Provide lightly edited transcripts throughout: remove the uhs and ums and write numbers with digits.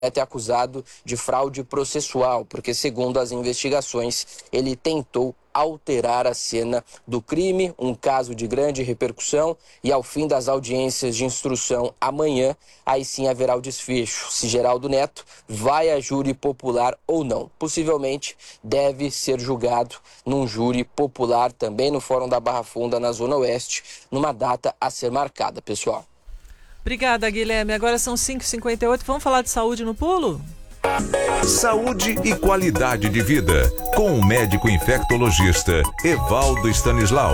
é acusado de fraude processual, porque, segundo as investigações, ele tentou alterar a cena do crime, um caso de grande repercussão, e ao fim das audiências de instrução amanhã, aí sim haverá o desfecho, se Geraldo Neto vai a júri popular ou não. Possivelmente deve ser julgado num júri popular também no Fórum da Barra Funda, na Zona Oeste, numa data a ser marcada, pessoal. Obrigada, Guilherme. Agora são 5h58. Vamos falar de saúde no pulo? Saúde e qualidade de vida, com o médico infectologista Evaldo Stanislau.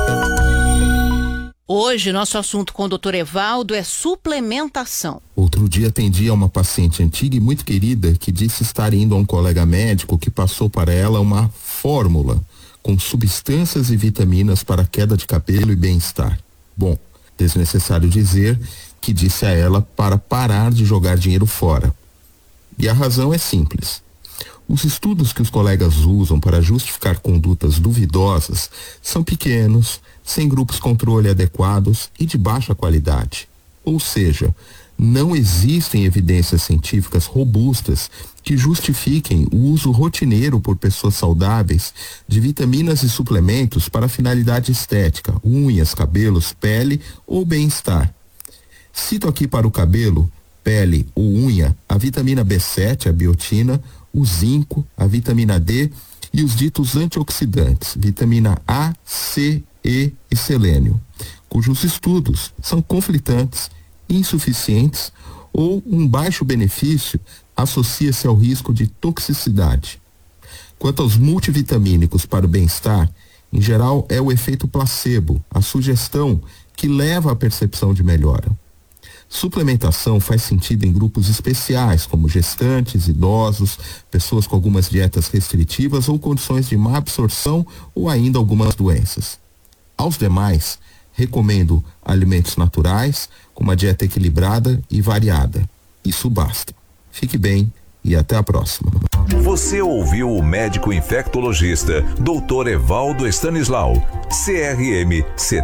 Hoje, nosso assunto com o Dr. Evaldo é suplementação. Outro dia atendi a uma paciente antiga e muito querida que disse estar indo a um colega médico que passou para ela uma fórmula com substâncias e vitaminas para queda de cabelo e bem-estar. Bom, desnecessário dizer que disse a ela para parar de jogar dinheiro fora. E a razão é simples. Os estudos que os colegas usam para justificar condutas duvidosas são pequenos, sem grupos controle adequados e de baixa qualidade. Ou seja, não existem evidências científicas robustas que justifiquem o uso rotineiro por pessoas saudáveis de vitaminas e suplementos para finalidade estética, unhas, cabelos, pele ou bem-estar. Cito aqui para o cabelo, pele ou unha, a vitamina B7, a biotina, o zinco, a vitamina D e os ditos antioxidantes, vitamina A, C, E e selênio, cujos estudos são conflitantes, insuficientes ou um baixo benefício associa-se ao risco de toxicidade. Quanto aos multivitamínicos para o bem-estar, em geral é o efeito placebo, a sugestão que leva à percepção de melhora. Suplementação faz sentido em grupos especiais, como gestantes, idosos, pessoas com algumas dietas restritivas ou condições de má absorção ou ainda algumas doenças. Aos demais, recomendo alimentos naturais, com uma dieta equilibrada e variada. Isso basta. Fique bem e até a próxima. Você ouviu o médico infectologista Dr. Evaldo Stanislau, CRM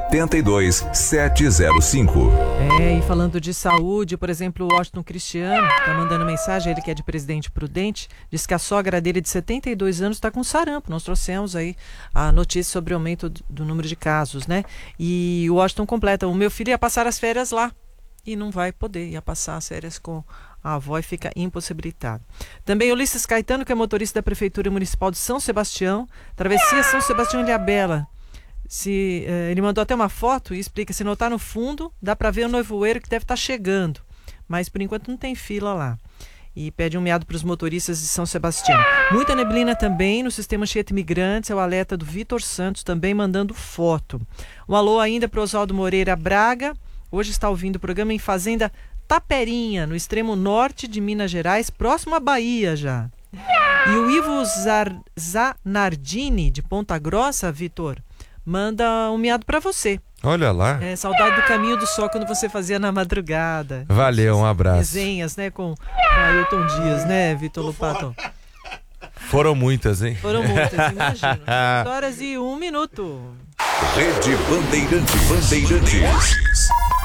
72705. E falando de saúde, por exemplo, o Washington Cristiano está mandando mensagem, ele que é de Presidente Prudente, diz que a sogra dele de 72 anos está com sarampo. Nós trouxemos aí a notícia sobre o aumento do número de casos, né? E o Washington completa, o meu filho ia passar as férias lá e não vai poder, ia passar as férias com a avó e fica impossibilitado. Também Ulisses Caetano, que é motorista da Prefeitura Municipal de São Sebastião, travessia São Sebastião Ilhabela. Ele mandou até uma foto e explica, se notar no fundo, dá para ver o nevoeiro que deve estar chegando, mas por enquanto não tem fila lá. E pede um miado para os motoristas de São Sebastião. Muita neblina também no sistema Anchieta Imigrantes, é o alerta do Vitor Santos, também mandando foto. Um alô ainda para o Oswaldo Moreira Braga, hoje está ouvindo o programa em Fazenda Taperinha, no extremo norte de Minas Gerais, próximo à Bahia já. E o Ivo Zanardini, de Ponta Grossa, Vitor, manda um miado pra você. Olha lá. Saudade do Caminho do Sol quando você fazia na madrugada. Valeu, um abraço. Resenhas, né, com Ailton Dias, né, Vitor Lupato? Foram muitas, hein? Foram muitas, imagino. 2 horas e 1 minuto. Rede Bandeirantes.